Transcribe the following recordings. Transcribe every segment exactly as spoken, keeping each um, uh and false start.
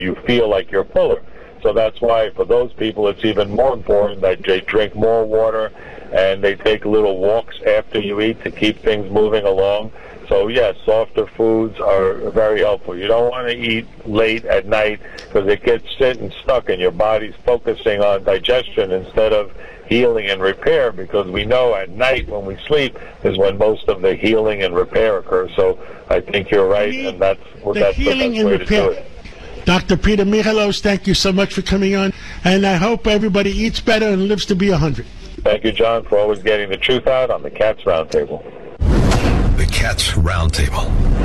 you feel like you're fuller. So that's why for those people it's even more important that they drink more water and they take little walks after you eat to keep things moving along. So yes, softer foods are very helpful. You don't want to eat late at night because it gets sitting stuck and your body's focusing on digestion instead of healing and repair, because we know at night when we sleep is when most of the healing and repair occurs. So I think you're right, and that's, the that's the healing best and way repair. to do it. Doctor Peter Michalos, thank you so much for coming on, and I hope everybody eats better and lives to be one hundred. Thank you, John, for always getting the truth out on the Cats Roundtable. The Cats Roundtable.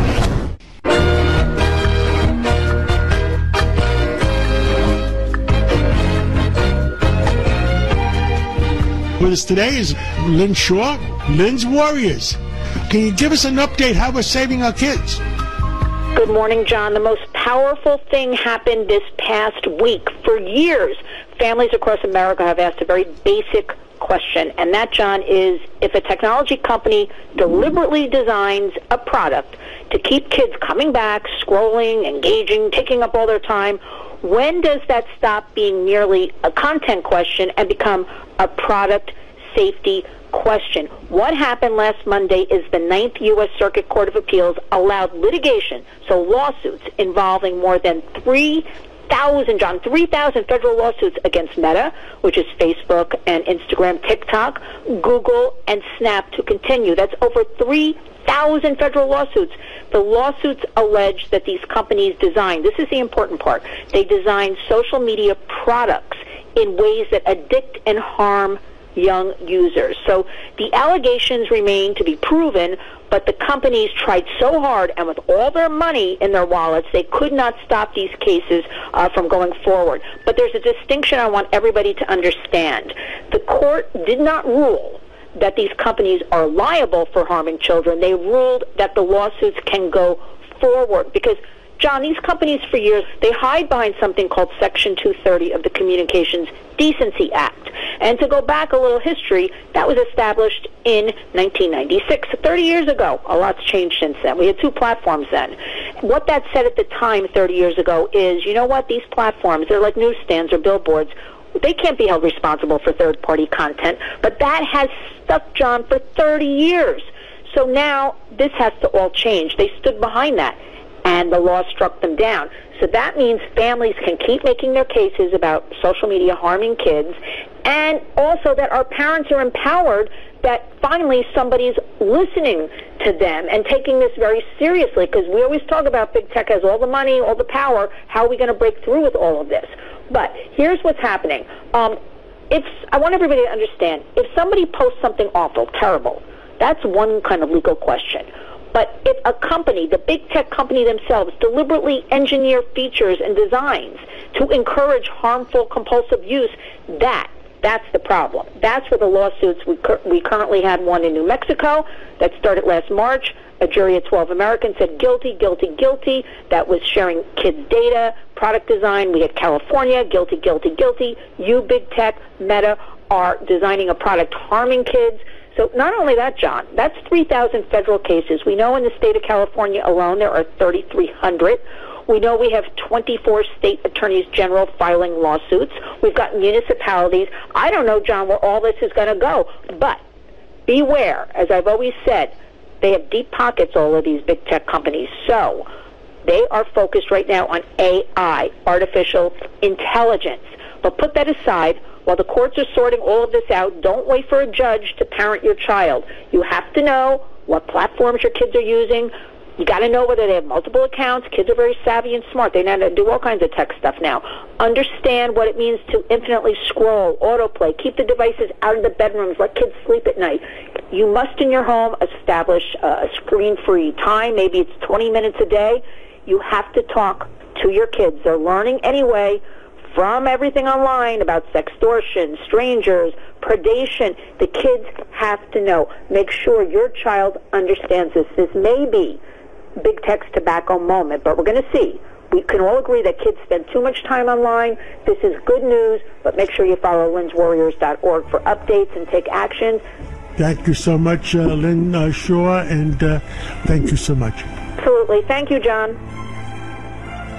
With us today is Lynn Shaw, Lynn's Warriors. Can you give us an update how we're saving our kids? Good morning, John. The most powerful thing happened this past week. For years, families across America have asked a very basic question, and that, John, is if a technology company deliberately designs a product to keep kids coming back, scrolling, engaging, taking up all their time, when does that stop being merely a content question and become a product safety question? What happened last Monday is the Ninth U S Circuit Court of Appeals allowed litigation, so lawsuits involving more than three thousand, John, three thousand federal lawsuits against Meta, which is Facebook and Instagram, TikTok, Google, and Snap to continue. That's over three thousand federal lawsuits. The lawsuits allege that these companies designed, this is the important part, they designed social media products in ways that addict and harm young users. So the allegations remain to be proven, but the companies tried so hard, and with all their money in their wallets, they could not stop these cases uh, from going forward. But there's a distinction I want everybody to understand. The court did not rule that these companies are liable for harming children. They ruled that the lawsuits can go forward because, John, these companies for years, they hide behind something called Section two thirty of the Communications Decency Act. And to go back a little history, that was established in nineteen ninety-six, thirty years ago. A lot's changed since then. We had two platforms then. What that said at the time, thirty years ago, is, you know what, these platforms, they're like newsstands or billboards. They can't be held responsible for third-party content. But that has stuck, John, for thirty years. So now this has to all change. They stood behind that, and the law struck them down. So that means families can keep making their cases about social media harming kids, and also that our parents are empowered that finally somebody's listening to them and taking this very seriously, because we always talk about big tech has all the money, all the power. How are we going to break through with all of this? But here's what's happening. Um, it's, I want everybody to understand, if somebody posts something awful, terrible, that's one kind of legal question. But if a company, the big tech company themselves, deliberately engineer features and designs to encourage harmful, compulsive use, that, that's the problem. That's where the lawsuits, we, cur- we currently had one in New Mexico that started last March. A jury of twelve Americans said guilty, guilty, guilty. That was sharing kids' data, product design. We had California, guilty, guilty, guilty. You, big tech, Meta, are designing a product harming kids. So not only that, John, that's three thousand federal cases. We know in the state of California alone there are thirty-three hundred. We know we have twenty-four state attorneys general filing lawsuits. We've got municipalities. I don't know, John, where all this is going to go. But beware, as I've always said, they have deep pockets, all of these big tech companies. So they are focused right now on A I, artificial intelligence. But put that aside. While the courts are sorting all of this out, don't wait for a judge to parent your child. You have to know what platforms your kids are using. You got to know whether they have multiple accounts. Kids are very savvy and smart. They know how to do all kinds of tech stuff now. Understand what it means to infinitely scroll, autoplay, keep the devices out of the bedrooms, let kids sleep at night. You must, in your home, establish a screen-free time. Maybe it's twenty minutes a day. You have to talk to your kids. They're learning anyway from everything online about sextortion, strangers, predation. The kids have to know. Make sure your child understands this. This may be big tech's tobacco moment, but we're going to see. We can all agree that kids spend too much time online. This is good news, but make sure you follow Lynn's Warriors dot org for updates and take action. Thank you so much, uh, Lynn uh, Shaw, and uh, thank you so much. Absolutely. Thank you, John.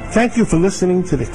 Thank you for listening to the